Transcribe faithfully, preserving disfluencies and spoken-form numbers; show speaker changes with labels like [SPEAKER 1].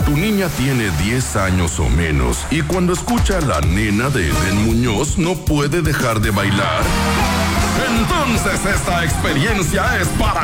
[SPEAKER 1] Tu niña tiene diez años o menos y cuando escucha a la nena de Eden Muñoz no puede dejar de bailar. Entonces esta experiencia es para